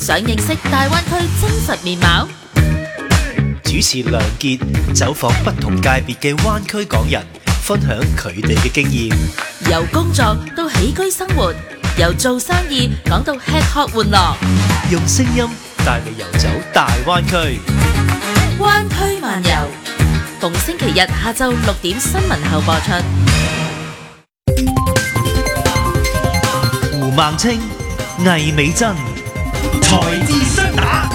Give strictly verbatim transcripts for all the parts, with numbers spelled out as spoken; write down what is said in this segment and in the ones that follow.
想認識大灣區真實面貌？ 主持梁傑走訪不同界別嘅灣區港人，分享佢哋嘅經驗。 由工作到起居生活，由做生意講到吃喝玩樂， 用聲音帶你遊走大灣區。 灣區漫遊，逢星期日下晝六點新聞後播出。 胡孟青、魏美珍，財智雙打。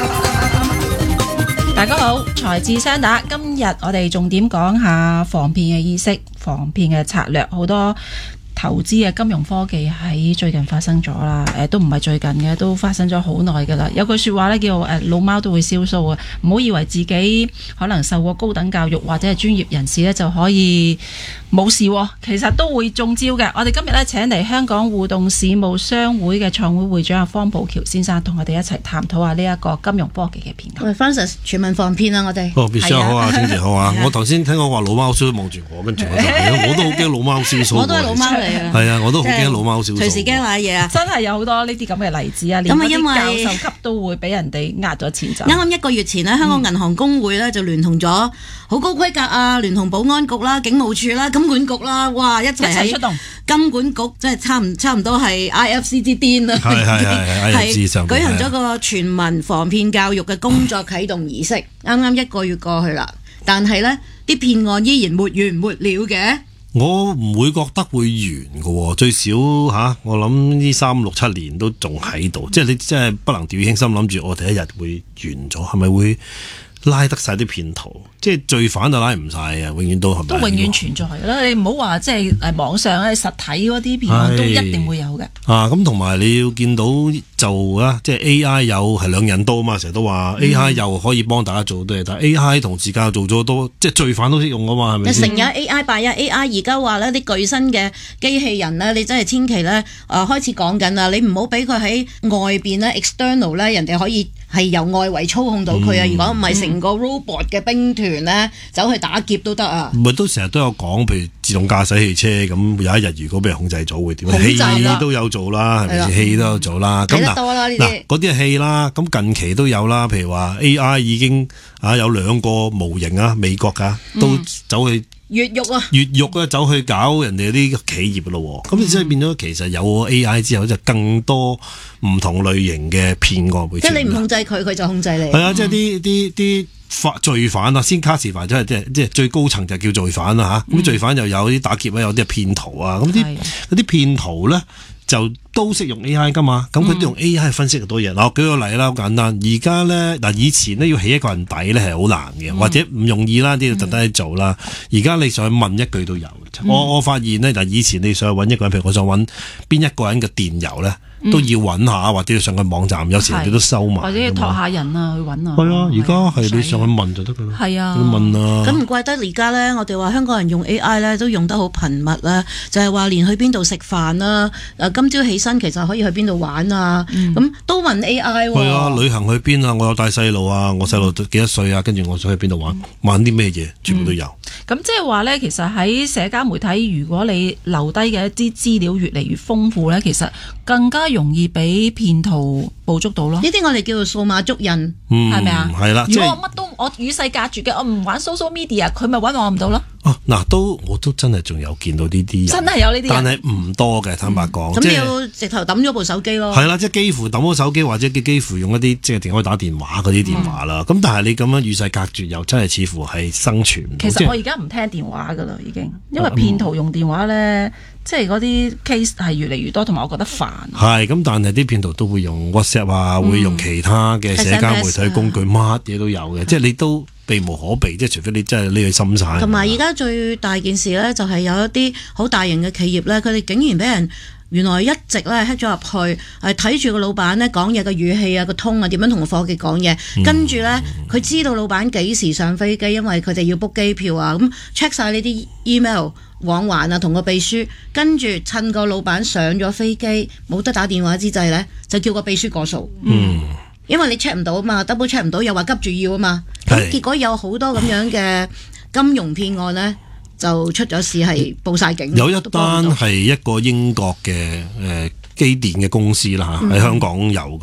大家好，財智雙打，今日我哋重點講下防騙嘅意識、防騙嘅策略，好多投資嘅金融科技喺最近發生咗啦，誒、呃、都唔係最近嘅，都發生咗好耐噶啦。有句說話咧叫誒、呃、老貓都會燒鬚啊，唔好以為自己可能受過高等教育或者係專業人士咧就可以冇事，其實都會中招嘅。我哋今日咧請嚟香港互動事務商會嘅創會會長阿方保僑先生，同我哋一齊探討下呢一個金融科技嘅騙局。 喂 Francis 全民防騙啊！我哋哦，別生好啊，清姐好啊！我頭先聽我話老貓燒望住我，跟住我就係我都好驚老貓燒鬚。 我都係老貓嚟啊！ 係啊，我都好驚老貓燒鬚。 隨時驚買嘢啊！ 真係有好多呢啲咁嘅例子啊！連嗰啲教授級都會俾人哋呃咗錢走。 啱啱一個月前呢，香港銀行公會咧就聯同咗好高規格啊，聯同保安局啦、警務處啦、金管局啦，哇一齊喺出動。 金管局即係差唔差唔多係 I F C 之巔啦， 係係係 I F C 上舉行咗個全民防騙教育嘅工作啟動儀式，啱啱一個月過去啦，但係呢啲騙案依然沒完沒了嘅。 我唔會覺得會完嘅，最少吓、啊，我諗呢三六七年都仲喺度，即係你真係不能掉以輕心，諗住我第一日會完咗，係咪會拉得晒啲騙徒？即係罪犯就拉唔晒啊！永遠都係咪？ 都永遠存在嘅啦。你唔好話即係誒網上咧實體嗰啲騙案都一定會有嘅。 啊，咁同埋你要見到就啊，即係 A I 有係兩刃刀啊嘛，成日都話 A I 又可以幫大家做好多嘢，但係 A I 同時間做咗多，即係罪犯都識用啊嘛，係咪先？ 成日 A I 敗啊 A I， 而家話呢啲巨新嘅機器人呢，你真係千祈咧誒開始講緊啦，你唔好俾佢喺外邊咧 external 咧，人哋可以係由外圍操控到佢啊！如果唔係成個 robot 嘅兵團咧，走去打劫都得啊！ 唔係都成日都有講，譬如自動駕駛汽車咁，有一日如果俾人控制咗會點？戲都有做啦，係咪先？戲都有做啦。咁嗱，嗱嗰啲係戲啦。咁近期都有啦，譬如話 A I 已經啊有兩個模型啊，美國噶都走去越獄啊， 越獄啊，走去搞人哋啲企業咯。咁你即係變咗，其實有 A I 之後就更多唔同類型嘅騙案會出現。 即係你唔控制佢，佢就控制你。 係啊，即係啲啲啲法罪犯啊，先卡士犯，即係即係即係最高層就叫罪犯啦嚇。咁、嗯、罪犯又有啲打劫啊，有啲係騙徒啊。咁啲嗰啲騙徒咧就都識用 A I 噶嘛。咁佢都用 A I 分析好多嘢。嗱、嗯，我舉個例啦，好簡單。而家咧嗱，以前咧要起一個人底咧係好難嘅，嗯、或者唔容易啦，啲要特登去做啦。而家、嗯、你上去問一句都有。嗯、我我發現咧嗱，以前你上去揾一個人，譬如我想揾邊一個人嘅電郵咧。都要揾下，或者要上個網站，有時人哋都收埋， 或者要託下人啊去揾啊。 係啊，而家係你上去問就得噶啦。 係啊， 問啊。 咁唔怪得而家咧，我哋話香港人用 A I 咧都用得好頻密啦，就係、是、話連去邊度食飯啦，誒今朝起身其實可以去邊度玩啊，咁、嗯、都問 A I 喎。 係啊，旅行去邊啊？我有帶細路啊，我細路幾多歲啊？跟住我想去邊度玩，嗯、玩啲咩嘢，全部都有。 咁即係話咧，其實喺社交媒體，如果你留低嘅一啲資料越嚟越豐富咧，其實更加容易俾騙徒捕捉到咯。呢啲我哋叫做數碼捉印， 係咪啊？ 係啦。 如果我乜都我與世隔絕嘅，我唔玩 social media， 佢咪揾我唔到咯。 哦，嗱，都我都真係仲有見到呢啲人， 真係有呢啲人， 但係唔多嘅，坦白講。 咁、嗯、你要直頭抌咗部手機咯。 係啦，即係幾乎抌咗手機，或者幾乎用一啲即係可以打電話嗰啲電話啦。咁、嗯、但係你咁樣與世隔絕，又真係似乎係生存唔到。 其實我而家唔聽電話噶啦，已經，因為騙徒用電話咧，嗯、即係嗰啲 case 係越嚟越多，同埋我覺得煩。係咁，但係啲騙徒都會用 WhatsApp 啊，嗯、會用其他嘅社交媒體工具，乜嘢、嗯、都有嘅，嗯、即係你都。避無可避，即係除非你真係匿去深山。 同埋而家最大件事咧，就係有一啲好大型嘅企業咧，佢哋竟然俾人原來一直咧 hack 咗入去，係睇住個老闆咧講嘢嘅語氣啊、個通啊，點樣同個夥計講嘢，嗯、跟住咧佢知道老闆幾時上飛機，因為佢哋要 book 機票啊，咁 check 晒呢啲 email 往還啊，同個秘書，跟住趁個老闆上咗飛機冇得打電話之際咧，就叫個秘書過數。嗯。因為你 check 唔到啊嘛 ，double check 唔到，又話急住要啊嘛，咁結果有好多咁樣嘅金融騙案咧，就出咗事係報晒警。 有一單係一個英國嘅誒機電嘅公司啦嚇，喺香港有。